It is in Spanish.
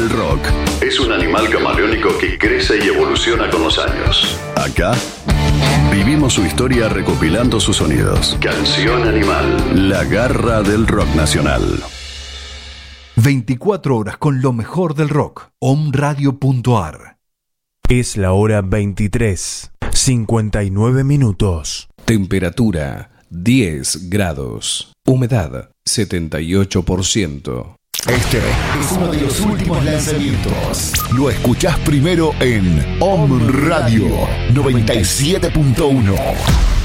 del rock. Es un animal camaleónico que crece y evoluciona con los años. Acá vivimos su historia recopilando sus sonidos. Canción Animal, la garra del rock nacional. 24 horas con lo mejor del rock. Omradio.ar. Es la hora 23:59 minutos. Temperatura 10 grados. Humedad 78%. Este es uno de los últimos lanzamientos. Lo escuchás primero en Om Radio 97.1.